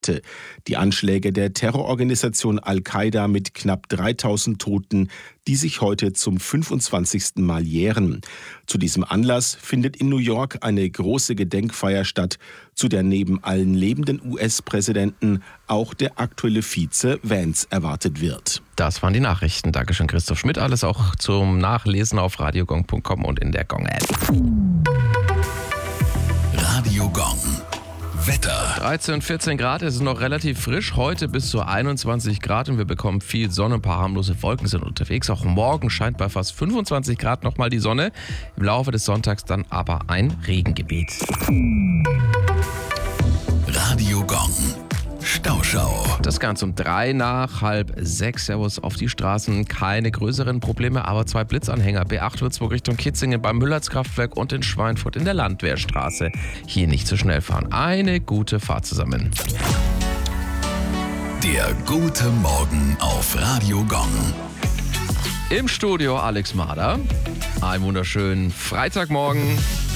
hatte. Die Anschläge der Terrororganisation Al-Qaida mit knapp 3000 Toten, die sich heute zum 25. Mal jähren. Zu diesem Anlass findet in New York eine große Gedenkfeier statt, zu der neben allen lebenden US-Präsidenten auch der aktuelle Vize Vance erwartet wird. Das waren die Nachrichten. Dankeschön, Christoph Schmidt. Alles auch zum Nachlesen auf radiogong.com und in der Gong-App. Radio Gong. Wetter. 13 und 14 Grad, es ist noch relativ frisch. Heute bis zu 21 Grad und wir bekommen viel Sonne. Ein paar harmlose Wolken sind unterwegs. Auch morgen scheint bei fast 25 Grad nochmal die Sonne. Im Laufe des Sonntags dann aber ein Regengebiet. Radio Gong. Stauschau. Das Ganze um 3 nach halb 6. Servus auf die Straßen. Keine größeren Probleme, aber 2 Blitzanhänger. B8 Würzburg Richtung Kitzingen beim Müllertskraftwerk und in Schweinfurt in der Landwehrstraße. Hier nicht zu schnell fahren. Eine gute Fahrt zusammen. Der gute Morgen auf Radio Gong. Im Studio Alex Mader. Einen wunderschönen Freitagmorgen.